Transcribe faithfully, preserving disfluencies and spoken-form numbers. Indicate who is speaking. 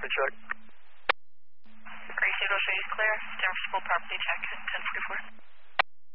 Speaker 1: property check.
Speaker 2: Gracie, it'll show you clear. Denver School property check at ten forty-four.